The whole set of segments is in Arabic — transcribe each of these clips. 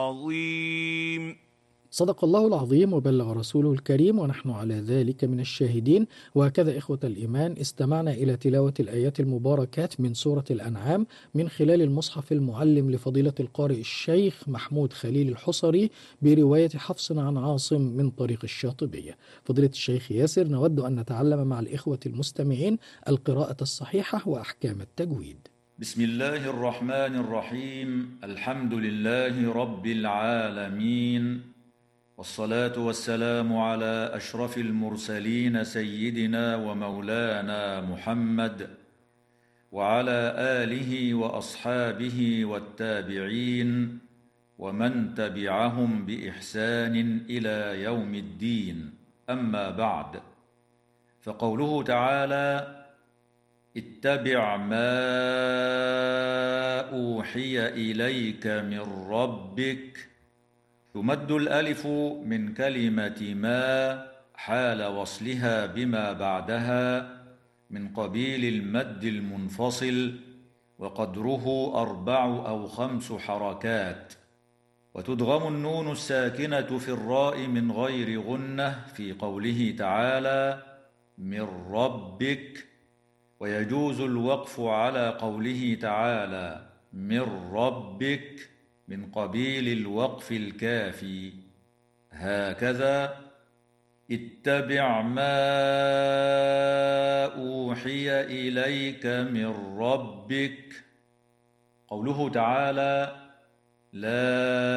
عظيم. صدق الله العظيم وبلغ رسوله الكريم، ونحن على ذلك من الشاهدين. وهكذا إخوة الإيمان، استمعنا إلى تلاوة الآيات المباركات من سورة الأنعام من خلال المصحف المعلم لفضيلة القارئ الشيخ محمود خليل الحصري، برواية حفص عن عاصم من طريق الشاطبية. فضيلة الشيخ ياسر، نود أن نتعلم مع الإخوة المستمعين القراءة الصحيحة وأحكام التجويد. بسم الله الرحمن الرحيم. الحمد لله رب العالمين، والصلاة والسلام على أشرف المرسلين سيدنا ومولانا محمد، وعلى آله وأصحابه والتابعين ومن تبعهم بإحسان إلى يوم الدين. أما بعد، فقوله تعالى: اتبع ما أوحي إليك من ربك، تمد الألف من كلمة ما حال وصلها بما بعدها من قبيل المد المنفصل، وقدره 4 أو 5 حركات. وتدغم النون الساكنة في الراء من غير غنة في قوله تعالى: من ربك. ويجوز الوقف على قوله تعالى: من ربك من قبيل الوقف الكافي. هكذا: اتبع ما أوحي إليك من ربك. قوله تعالى: لا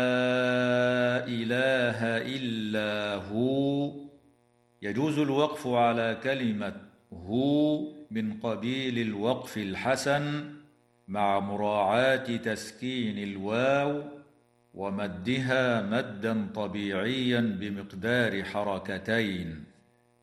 إله إلا هو، يجوز الوقف على كلمة هو من قبيل الوقف الحسن، مع مراعاة تسكين الواو ومدها مدا طبيعيا بمقدار حركتين.